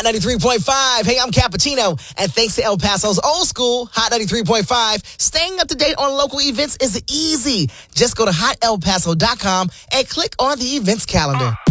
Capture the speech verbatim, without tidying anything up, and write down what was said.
ninety-three point five. Hey, I'm Cappuccino. And thanks to El Paso's old school, Hot ninety-three point five, staying up to date on local events is easy. Just go to hot el paso dot com and click on the events calendar.